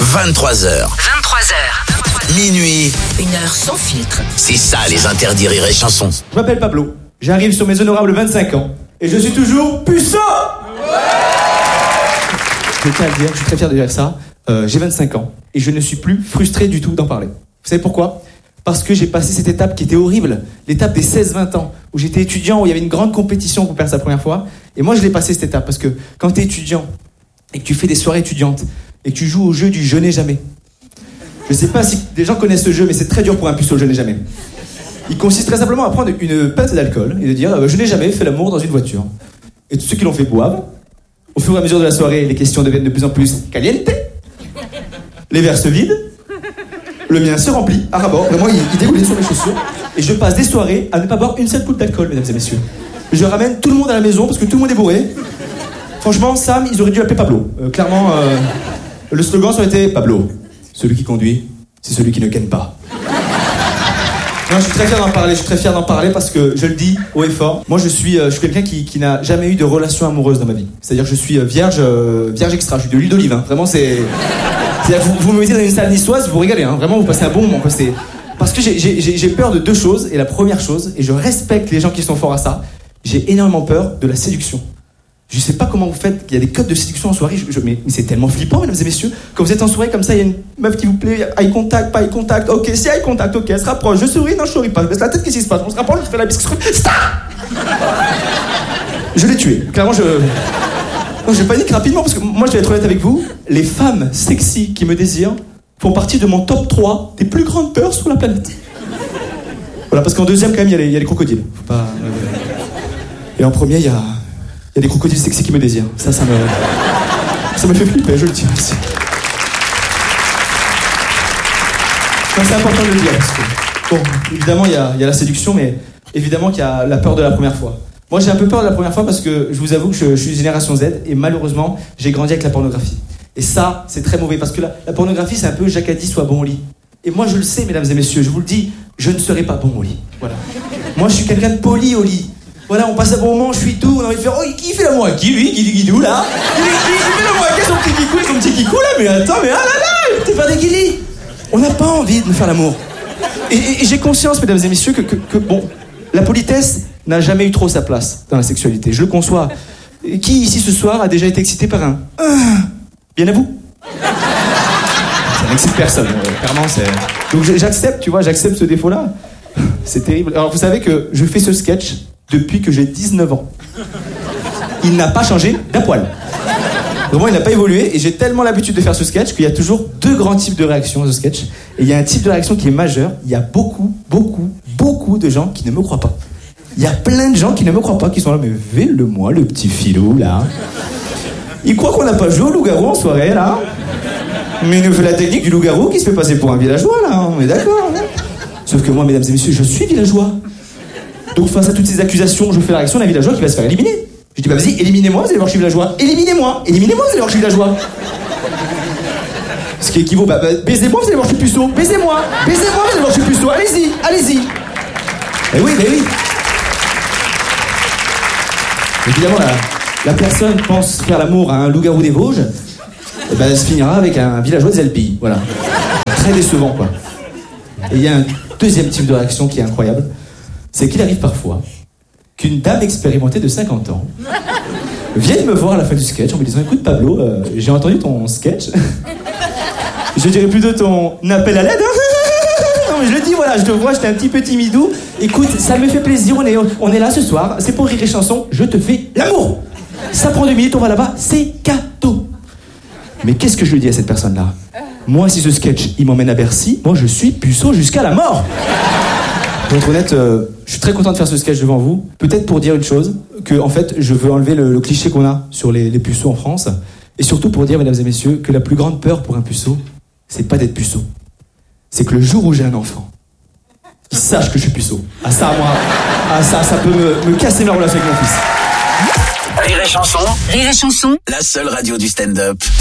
23h. Minuit. Une heure sans filtre. C'est ça les interdits Rire et Chanson. Je m'appelle Pablo, j'arrive sur mes honorables 25 ans et je suis toujours puceau. Je tiens à le dire, je suis très fier de dire ça. J'ai 25 ans et je ne suis plus frustré du tout d'en parler. Vous savez pourquoi ? Parce que j'ai passé cette étape qui était horrible, l'étape des 16-20 ans, où j'étais étudiant, où il y avait une grande compétition pour faire sa première fois. Et moi, je l'ai passé cette étape, parce que quand tu es étudiant, et que tu fais des soirées étudiantes, et que tu joues au jeu du je n'ai jamais. Je sais pas si des gens connaissent ce jeu, mais c'est très dur pour un puceau, je n'ai jamais. Il consiste très simplement à prendre une pinte d'alcool, et de dire je n'ai jamais fait l'amour dans une voiture. Et tous ceux qui l'ont fait boivent. Au fur et à mesure de la soirée, les questions deviennent de plus en plus caliente. Les verres se vident. Le mien se remplit à ras-bord, vraiment il dégoulait sur mes chaussures. Et je passe des soirées à ne pas boire une seule goutte d'alcool, mesdames et messieurs. Je ramène tout le monde à la maison parce que tout le monde est bourré. Franchement, Sam, ils auraient dû appeler Pablo. Clairement, le slogan ça aurait été Pablo, celui qui conduit, c'est celui qui ne ken pas. Non, je suis très fier d'en parler parce que je le dis haut et fort. Moi, je suis quelqu'un qui n'a jamais eu de relation amoureuse dans ma vie. C'est-à-dire que je suis vierge extra, je suis de l'huile d'olive, hein. Vraiment, c'est-à-dire vous me mettez dans une salle niçoise, vous régalez, hein. Vraiment, vous passez un bon moment, quoi. Parce que j'ai peur de deux choses, et la première chose, et je respecte les gens qui sont forts à ça, j'ai énormément peur de la séduction. Je sais pas comment vous faites, il y a des codes de séduction en soirée, mais c'est tellement flippant, mesdames et messieurs. Quand vous êtes en soirée comme ça, il y a une meuf qui vous plaît, eye contact, pas eye contact, ok, si eye contact, ok, elle se rapproche, je souris, non je souris pas, je baisse la tête, qu'est-ce qui se passe ? On se rapproche, je fais la biscuit, stop ! Je l'ai tué, clairement Non, je panique rapidement parce que moi je vais être honnête avec vous, les femmes sexy qui me désirent font partie de mon top 3 des plus grandes peurs sur la planète. Voilà, parce qu'en deuxième quand même il y a les crocodiles. Faut pas... Et en premier il y a des crocodiles sexy qui me désirent. Ça me fait flipper, je le dis aussi. Non, c'est important de le dire parce que, bon, évidemment il y a la séduction, mais évidemment qu'il y a la peur de la première fois. Moi j'ai un peu peur de la première fois parce que je vous avoue que je suis génération Z et malheureusement j'ai grandi avec la pornographie. Et ça c'est très mauvais parce que la pornographie c'est un peu Jacques a dit sois bon au lit. Et moi je le sais mesdames et messieurs, je vous le dis, je ne serai pas bon au lit. Voilà. Moi je suis quelqu'un de poli au lit. Voilà, on passe un bon moment, je suis doux, on a envie de faire qui fait l'amour avec qui lui, guidou là. Il fait l'amour avec son petit kikou et son petit kikou là, mais attends, mais ah là là, t'es pas des guilis. On n'a pas envie de faire l'amour. Et j'ai conscience mesdames et messieurs que bon, la politesse n'a jamais eu trop sa place dans la sexualité, je le conçois. Qui ici ce soir a déjà été excité par un bien à vous? Ça n'excite personne, clairement c'est... Donc j'accepte, tu vois, j'accepte ce défaut-là. C'est terrible. Alors vous savez que je fais ce sketch depuis que j'ai 19 ans. Il n'a pas changé d'un poil. Vraiment, il n'a pas évolué et j'ai tellement l'habitude de faire ce sketch qu'il y a toujours deux grands types de réactions à ce sketch. Et il y a un type de réaction qui est majeur. Il y a beaucoup de gens qui ne me croient pas. Il y a plein de gens qui ne me croient pas, qui sont là, mais vele-moi le petit filou, là. Il croit qu'on n'a pas joué au loup-garou en soirée, là. Mais il nous fait la technique du loup-garou qui se fait passer pour un villageois, là. On est d'accord, hein. Sauf que moi, mesdames et messieurs, je suis villageois. Donc face à toutes ces accusations, je fais la réaction d'un villageois qui va se faire éliminer. Je dis, bah vas-y, éliminez-moi, vous allez voir que je suis villageois. Éliminez-moi, vous allez voir que je suis villageois. Ce qui équivaut, baisez-moi, vous allez voir que je suis puceau. Baisez-moi, vous allez voir que je suis puceau. Allez-y. Eh oui. Évidemment, la personne pense faire l'amour à un loup-garou des Vosges, et elle se finira avec un villageois des Alpilles. Voilà. Très décevant, quoi. Et il y a un deuxième type de réaction qui est incroyable. C'est qu'il arrive parfois qu'une dame expérimentée de 50 ans vienne me voir à la fin du sketch en me disant écoute Pablo, j'ai entendu ton sketch. Je dirais plutôt ton appel à l'aide. Non mais je le dis, voilà, je te vois, j'étais un petit peu timidou. Écoute, ça me fait plaisir, on est là ce soir, c'est pour Rire et Chanson, je te fais l'amour. Ça prend 2 minutes, on va là-bas, c'est cadeau. Mais qu'est-ce que je lui dis à cette personne-là ? Moi, si ce sketch, il m'emmène à Bercy, moi je suis puceau jusqu'à la mort. Pour être honnête, je suis très content de faire ce sketch devant vous. Peut-être pour dire une chose, que en fait, je veux enlever le cliché qu'on a sur les puceaux en France. Et surtout pour dire, mesdames et messieurs, que la plus grande peur pour un puceau, c'est pas d'être puceau. C'est que le jour où j'ai un enfant, il sache que je suis puceau. Ah ça, moi, ça peut me casser ma relation avec mon fils. Rire et Chanson. Rire et Chanson. La seule radio du stand-up.